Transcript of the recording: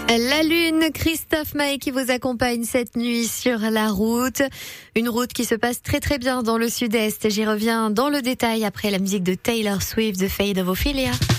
La Lune, Christophe Maé qui vous accompagne cette nuit sur la route. Une route qui se passe très très bien dans le sud-est. J'y reviens dans le détail après la musique de Taylor Swift, The Fate of Ophelia.